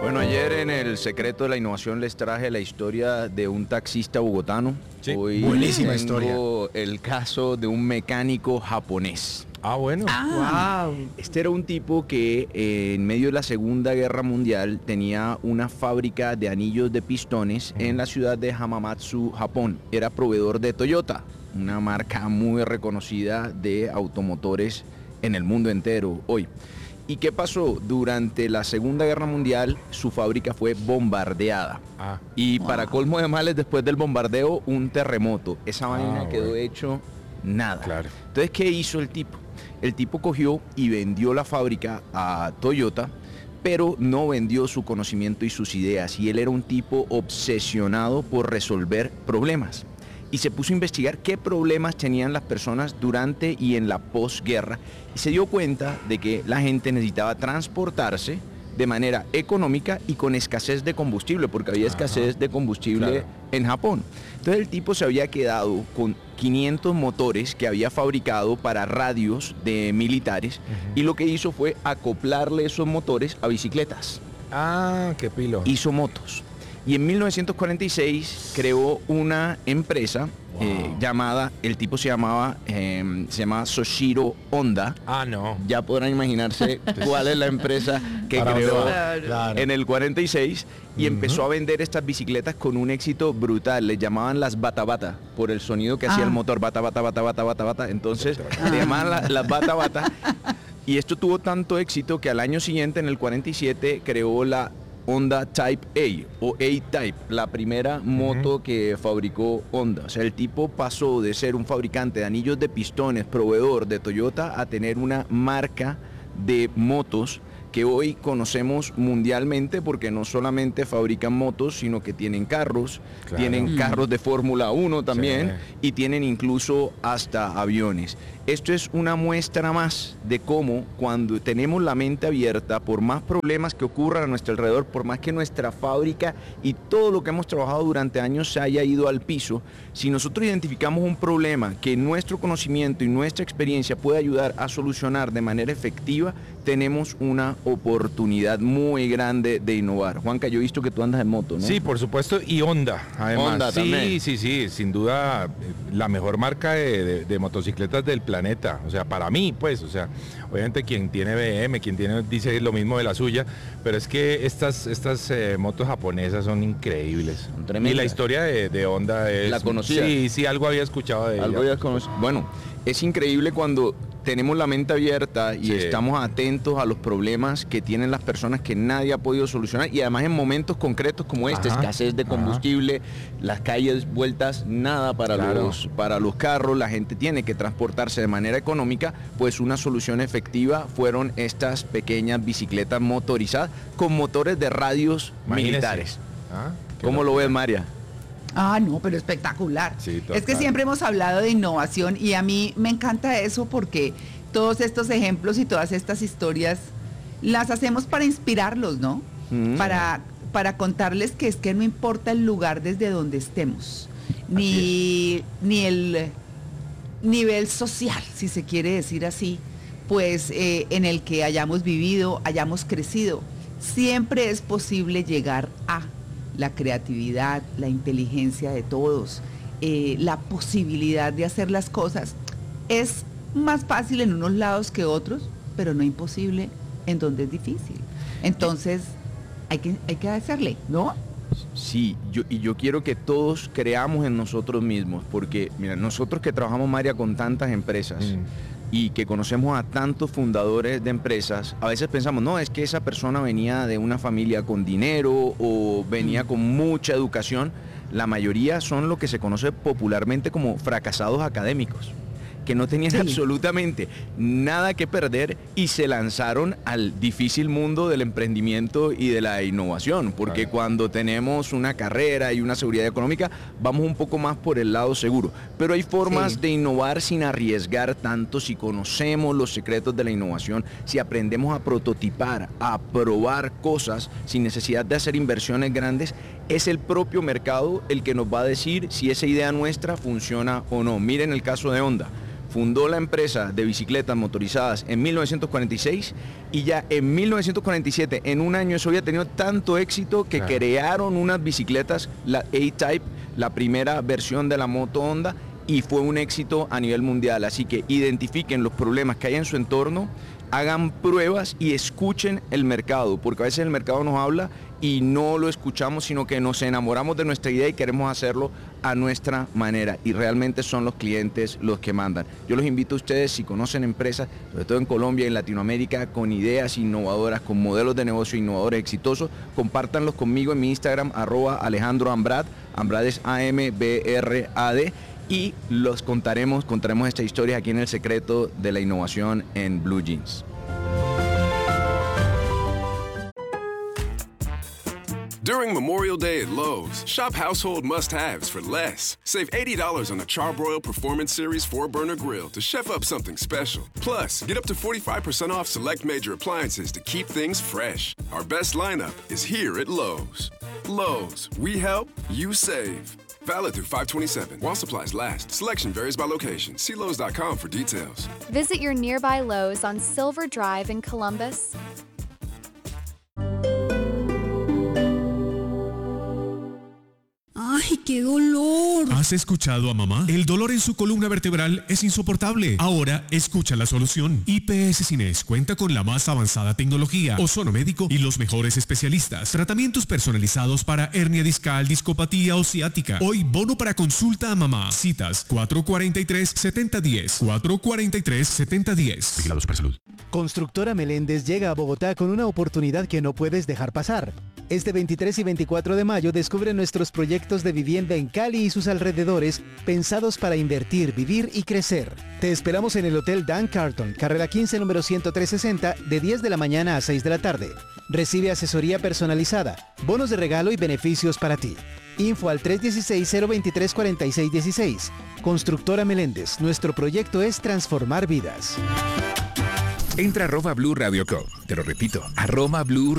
Bueno, ayer en El Secreto de la Innovación les traje la historia de un taxista bogotano. Sí, Hoy buenísima tengo el caso de un mecánico japonés. Ah, bueno. Wow. Este era un tipo que en medio de la Segunda Guerra Mundial tenía una fábrica de anillos de pistones en la ciudad de Hamamatsu, Japón. Era proveedor de Toyota, una marca muy reconocida de automotores en el mundo entero hoy. ¿Y qué pasó? Durante la Segunda Guerra Mundial su fábrica fue bombardeada. Ah, Y para colmo de males, después del bombardeo, un terremoto. Esa vaina quedó bueno. hecho nada. Claro. Entonces, ¿qué hizo el tipo? El tipo cogió y vendió la fábrica a Toyota, pero no vendió su conocimiento y sus ideas. Y él era un tipo obsesionado por resolver problemas. Y se puso a investigar qué problemas tenían las personas durante y en la posguerra. Y se dio cuenta de que la gente necesitaba transportarse de manera económica y con escasez de combustible, porque había escasez de combustible Claro. en Japón. Entonces el tipo se había quedado con 500 motores que había fabricado para radios de militares y lo que hizo fue acoplarle esos motores a bicicletas. Ah, qué pilo. Hizo motos. Y en 1946 creó una empresa llamada, el tipo se llamaba Soshiro Honda. Ah, no. Ya podrán imaginarse cuál es la empresa que ¿Para creó dónde va? Claro. Claro. en el 46 y empezó a vender estas bicicletas con un éxito brutal. Les llamaban las bata bata por el sonido que hacía el motor, bata bata bata bata bata bata. Entonces le llamaban las bata bata. Y esto tuvo tanto éxito que al año siguiente, en el 47, creó la Honda Type A o A-Type, la primera moto que fabricó Honda. O sea, el tipo pasó de ser un fabricante de anillos de pistones, proveedor de Toyota, a tener una marca de motos que hoy conocemos mundialmente, porque no solamente fabrican motos, sino que tienen carros, Claro. tienen carros de Fórmula 1 también, Sí. y tienen incluso hasta aviones. Esto es una muestra más de cómo cuando tenemos la mente abierta, por más problemas que ocurran a nuestro alrededor, por más que nuestra fábrica y todo lo que hemos trabajado durante años se haya ido al piso, si nosotros identificamos un problema que nuestro conocimiento y nuestra experiencia puede ayudar a solucionar de manera efectiva, tenemos una oportunidad muy grande de innovar. Juanca, yo he visto que tú andas en moto, ¿no? Sí, por supuesto, y Honda, además. Honda sí, también. sí, sin duda, la mejor marca de motocicletas del planeta. O sea, para mí, pues, o sea, obviamente quien tiene BM, dice lo mismo de la suya, pero es que estas motos japonesas son increíbles. Son tremendas. Y la historia de Honda es... ¿La conocías? Sí, algo había escuchado de Algo ella. ya conoces. Bueno, es increíble cuando tenemos la mente abierta y Sí. estamos atentos a los problemas que tienen las personas que nadie ha podido solucionar, y además en momentos concretos como este, Ajá, escasez de combustible, las calles vueltas nada para, Claro. para los carros, la gente tiene que transportarse de manera económica, pues una solución efectiva fueron estas pequeñas bicicletas motorizadas con motores de radios Imagínese. militares. Ah, qué ¿Cómo lo locura. ves, María? Ah, no, pero espectacular. Sí, Es que total. siempre hemos hablado de innovación y a mí me encanta eso porque todos estos ejemplos y todas estas historias las hacemos para inspirarlos, ¿no? Para contarles que es que no importa el lugar desde donde estemos, ni el nivel social, si se quiere decir así, pues en el que hayamos vivido, hayamos crecido, siempre es posible llegar a la creatividad, la inteligencia de todos, la posibilidad de hacer las cosas. Es más fácil en unos lados que otros, pero no imposible en donde es difícil. Entonces, hay que hacerle, ¿no? Sí, yo quiero que todos creamos en nosotros mismos, porque mira, nosotros que trabajamos, María, con tantas empresas y que conocemos a tantos fundadores de empresas, a veces pensamos, no, es que esa persona venía de una familia con dinero o venía con mucha educación. La mayoría son lo que se conoce popularmente como fracasados académicos, que no tenían Sí. absolutamente nada que perder y se lanzaron al difícil mundo del emprendimiento y de la innovación, porque Claro. cuando tenemos una carrera y una seguridad económica, vamos un poco más por el lado seguro. Pero hay formas Sí. de innovar sin arriesgar tanto, si conocemos los secretos de la innovación, si aprendemos a prototipar, a probar cosas sin necesidad de hacer inversiones grandes. Es el propio mercado el que nos va a decir si esa idea nuestra funciona o no. Miren el caso de Honda. fundó la empresa de bicicletas motorizadas en 1946 y ya en 1947, en un año, eso había tenido tanto éxito que crearon unas bicicletas, la A-Type, la primera versión de la moto Honda, y fue un éxito a nivel mundial. Así que identifiquen los problemas que hay en su entorno, hagan pruebas y escuchen el mercado, porque a veces el mercado nos habla y no lo escuchamos, sino que nos enamoramos de nuestra idea y queremos hacerlo a nuestra manera, y realmente son los clientes los que mandan. Yo los invito a ustedes, si conocen empresas, sobre todo en Colombia y en Latinoamérica, con ideas innovadoras, con modelos de negocio innovadores exitosos, compártanlos conmigo en mi Instagram, @AlejandroAmbrad, Ambrad es AMBRAD, y los contaremos esta historia aquí en El Secreto de la Innovación en Blue Jeans. During Memorial Day at Lowe's, shop household must-haves for less. Save $80 on a Charbroil Performance Series 4-burner grill to chef up something special. Plus, get up to 45% off select major appliances to keep things fresh. Our best lineup is here at Lowe's. Lowe's, we help, you save. Valid through 5/27. While supplies last. Selection varies by location. See Lowe's.com for details. Visit your nearby Lowe's on Silver Drive in Columbus. ¡Ay, qué dolor! ¿Has escuchado a mamá? El dolor en su columna vertebral es insoportable. Ahora escucha la solución. IPS Cines cuenta con la más avanzada tecnología, ozono médico y los mejores especialistas. Tratamientos personalizados para hernia discal, discopatía o ciática. Hoy bono para consulta a mamá. Citas 443-7010. 443-7010. Vigilados para salud. Constructora Meléndez llega a Bogotá con una oportunidad que no puedes dejar pasar. Este 23 y 24 de mayo descubre nuestros proyectos de vivienda en Cali y sus alrededores, pensados para invertir, vivir y crecer. Te esperamos en el Hotel Dan Carlton, carrera 15, número 10360, de 10 de la mañana a 6 de la tarde. Recibe asesoría personalizada, bonos de regalo y beneficios para ti. Info al 316-023-4616. Constructora Meléndez, nuestro proyecto es transformar vidas. Entra @Blue Radio Co. Te lo repito, @Blue